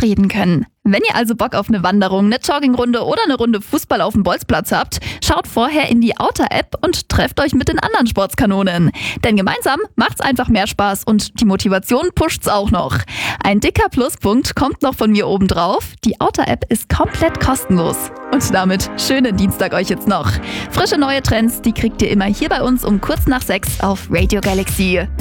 verabreden können. Wenn ihr also Bock auf eine Wanderung, eine Joggingrunde oder eine Runde Fußball auf dem Bolzplatz habt, schaut vorher in die Outer-App und trefft euch mit den anderen Sportskanonen. Denn gemeinsam macht's einfach mehr Spaß und die Motivation pusht's auch noch. Ein dicker Pluspunkt kommt noch von mir obendrauf. Die Outer-App ist komplett kostenlos. Und damit schönen Dienstag euch jetzt noch. Frische neue Trends, die kriegt ihr immer hier bei uns um kurz nach 6 auf Radio Galaxy.